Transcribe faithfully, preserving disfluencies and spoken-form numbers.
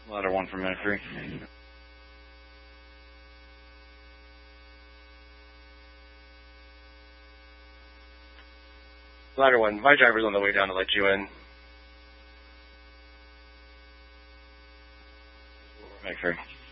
Ladder one from minute three. Ladder one, my driver's on the way down to let you in. Minute three.